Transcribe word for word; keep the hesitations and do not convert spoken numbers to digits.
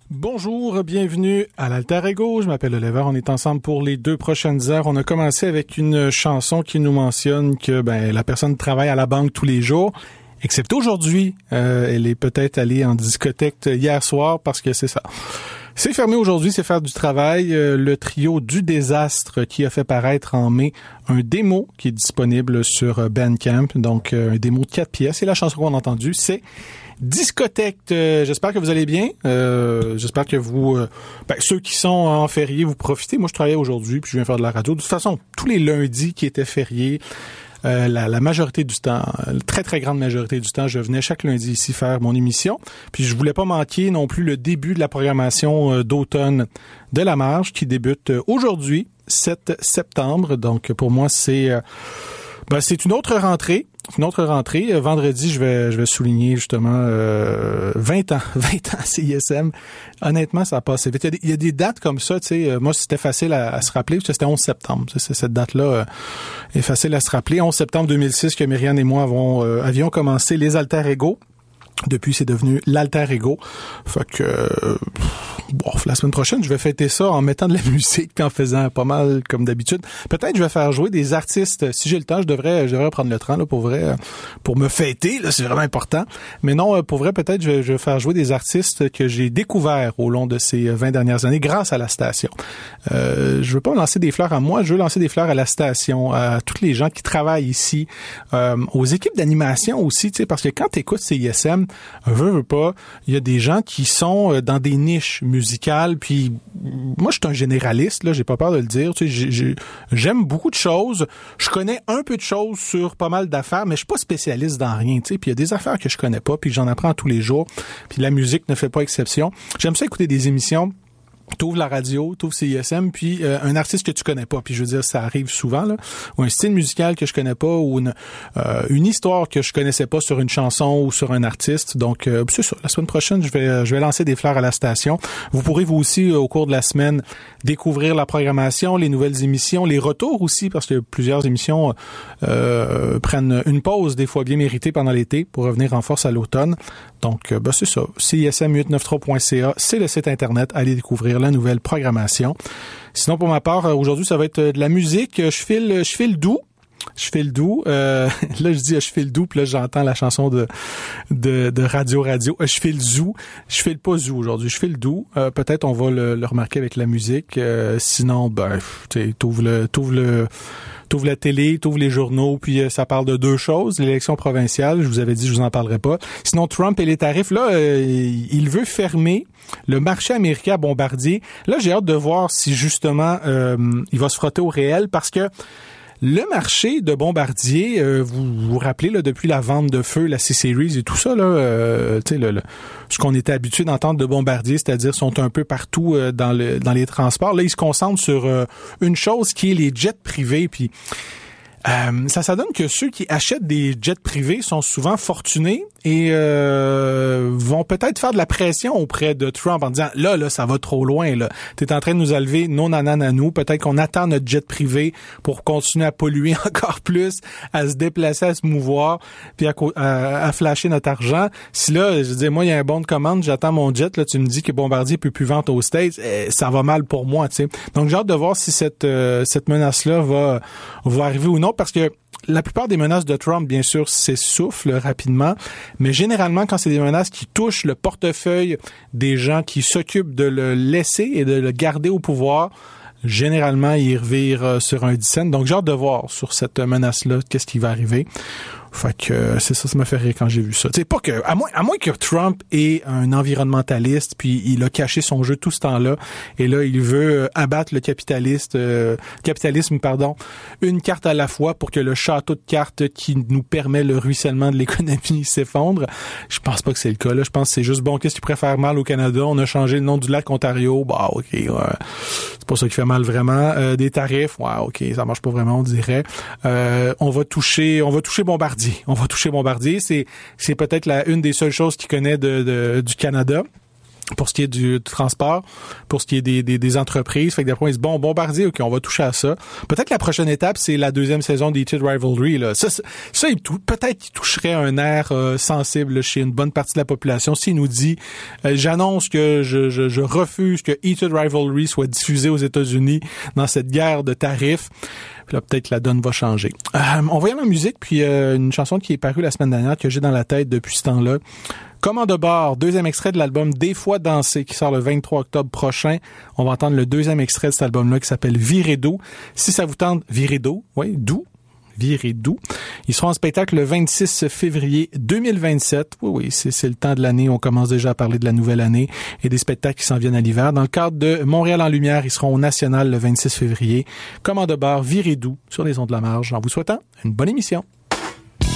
Bonjour, bienvenue à l'Alter Ego. Je m'appelle Oliver. On est ensemble pour les deux prochaines heures. On a commencé avec une chanson qui nous mentionne que ben la personne travaille à la banque tous les jours, excepté aujourd'hui. Euh, elle est peut-être allée en discothèque hier soir parce que c'est ça. C'est fermé aujourd'hui, c'est faire du travail. Euh, le trio du désastre qui a fait paraître en mai un démo qui est disponible sur Bandcamp. Donc, euh, un démo de quatre pièces. Et la chanson qu'on a entendue, c'est Discothèque. Euh, j'espère que vous allez bien. Euh, j'espère que vous... Euh, ben, ceux qui sont en férié, vous profitez. Moi, je travaillais aujourd'hui, puis je viens faire de la radio. De toute façon, tous les lundis qui étaient fériés, euh, la, la majorité du temps, la très, très grande majorité du temps, je venais chaque lundi ici faire mon émission. Puis je voulais pas manquer non plus le début de la programmation euh, d'automne de La Marge qui débute euh, aujourd'hui, sept septembre. Donc, pour moi, c'est... Euh, ben, c'est une autre rentrée. Une autre rentrée. Vendredi, je vais je vais souligner justement euh, vingt ans. vingt ans C I S M. Honnêtement, ça a passé vite. Il y a des, il y a des dates comme ça, tu sais. Moi, c'était facile à, à se rappeler, parce que c'était onze septembre. C'est, cette date-là euh, est facile à se rappeler. onze septembre deux mille six que Myriane et moi avons, euh, avions commencé les Alter Ego. Depuis, c'est devenu l'Alter Ego. Fait que, euh, bon, la semaine prochaine, je vais fêter ça en mettant de la musique puis en faisant pas mal comme d'habitude. Peut-être je vais faire jouer des artistes. Si j'ai le temps, je devrais, je devrais prendre le temps là pour vrai, pour me fêter. Là, c'est vraiment important. Mais non, pour vrai, peut-être je vais, je vais faire jouer des artistes que j'ai découverts au long de ces vingt dernières années grâce à la station. Euh, je veux pas lancer des fleurs à moi, je veux lancer des fleurs à la station, à tous les gens qui travaillent ici, euh, aux équipes d'animation aussi, tu sais, parce que quand t'écoutes C I S M, veux, veux pas, il y a des gens qui sont dans des niches musicales, puis moi, je suis un généraliste, là, j'ai pas peur de le dire, tu sais, j'ai, j'ai, j'aime beaucoup de choses, je connais un peu de choses sur pas mal d'affaires, mais je suis pas spécialiste dans rien, tu sais, puis il y a des affaires que je connais pas, puis j'en apprends tous les jours, puis la musique ne fait pas exception. J'aime ça écouter des émissions. T'ouvres la radio, t'ouvres C I S M, puis euh, un artiste que tu connais pas, puis je veux dire, ça arrive souvent, là, ou un style musical que je connais pas, ou une, euh, une histoire que je connaissais pas sur une chanson ou sur un artiste. Donc, euh, c'est ça. La semaine prochaine, je vais, je vais lancer des fleurs à la station. Vous pourrez vous aussi, au cours de la semaine, découvrir la programmation, les nouvelles émissions, les retours aussi, parce que plusieurs émissions euh, prennent une pause, des fois bien méritée pendant l'été, pour revenir en force à l'automne. Donc, ben c'est ça. C I S M huit cent quatre-vingt-treize point C A, c'est le site Internet. Allez découvrir la nouvelle programmation. Sinon, pour ma part, aujourd'hui, ça va être de la musique. Je file, je file doux. Je file doux. Euh, là, je dis je file doux, puis là, j'entends la chanson de de, de Radio Radio. Je file zou. Je file pas zou aujourd'hui. Je file doux. Euh, peut-être on va le, le remarquer avec la musique. Euh, sinon, ben, tu sais, t'ouvres le, t'ouvres le T'ouvres la télé, t'ouvres les journaux, puis euh, ça parle de deux choses. L'élection provinciale, je vous avais dit, je vous en parlerai pas. Sinon, Trump et les tarifs, là, euh, il veut fermer le marché américain à Bombardier. Là, j'ai hâte de voir si, justement, euh, il va se frotter au réel, parce que le marché de Bombardier, euh, vous vous rappelez, là, depuis la vente de feu, la C-Series et tout ça, là, euh, tu sais, le, le, ce qu'on était habitué d'entendre de Bombardier, c'est-à-dire sont un peu partout euh, dans le dans les transports. Là, ils se concentrent sur euh, une chose qui est les jets privés, puis Euh, ça, ça donne que ceux qui achètent des jets privés sont souvent fortunés et euh, vont peut-être faire de la pression auprès de Trump en disant là, là, ça va trop loin, là. T'es en train de nous enlever nos nananes à nous. Peut-être qu'on attend notre jet privé pour continuer à polluer encore plus, à se déplacer, à se mouvoir, puis à, à, à flasher notre argent. Si là, je dis moi, il y a un bon de commande, j'attends mon jet, là, tu me dis que Bombardier peut plus vendre aux States, eh, ça va mal pour moi, tu sais. Donc, j'ai hâte de voir si cette euh, cette menace-là va va arriver ou non. Parce que la plupart des menaces de Trump, bien sûr, s'essoufflent rapidement, mais généralement, quand c'est des menaces qui touchent le portefeuille des gens qui s'occupent de le laisser et de le garder au pouvoir, généralement, ils revirent sur un dix cents. Donc, j'ai hâte de voir sur cette menace-là qu'est-ce qui va arriver. Fait que euh, c'est ça, ça m'a fait rire quand j'ai vu ça. Tu sais, pas que, à moins, à moins que Trump est un environnementaliste, puis il a caché son jeu tout ce temps-là, et là, il veut euh, abattre le capitaliste, euh, capitalisme, pardon, une carte à la fois pour que le château de cartes qui nous permet le ruissellement de l'économie s'effondre. Je pense pas que c'est le cas, là. Je pense que c'est juste, bon, qu'est-ce qui pourrait faire mal au Canada? On a changé le nom du lac Ontario. Bah, OK, ouais. C'est pas ça qui fait mal vraiment. Euh, des tarifs, ouais, OK, ça marche pas vraiment, on dirait. Euh, on va toucher, on va toucher Bombardier. On va toucher Bombardier. C'est, c'est peut-être la, une des seules choses qu'il connaît de, de, du Canada. pour ce qui est du, du transport, pour ce qui est des, des, des entreprises. Fait que d'après, ils disent, bon, Bombardier, OK, on va toucher à ça. Peut-être que la prochaine étape, c'est la deuxième saison d'Heated Rivalry. Là. Ça, ça, ça il tou- peut-être qu'il toucherait un air euh, sensible chez une bonne partie de la population s'il nous dit, euh, j'annonce que je, je, je refuse que Heated Rivalry soit diffusé aux États-Unis dans cette guerre de tarifs. Puis là, peut-être que la donne va changer. Euh, on va y aller en musique, puis euh, une chanson qui est parue la semaine dernière, que j'ai dans la tête depuis ce temps-là. Commande de bord, deuxième extrait de l'album Des fois danser, qui sort le vingt-trois octobre prochain. On va entendre le deuxième extrait de cet album-là qui s'appelle Viré d'eau. Si ça vous tente, Viré d'eau, oui, doux. Viré doux. Ils seront en spectacle le vingt-six février deux mille vingt-sept. Oui, oui, c'est, c'est le temps de l'année. On commence déjà à parler de la nouvelle année et des spectacles qui s'en viennent à l'hiver. Dans le cadre de Montréal en Lumière, ils seront au National le vingt-six février. Commande de bar, Viré doux sur les ondes de la marge. En vous souhaitant une bonne émission.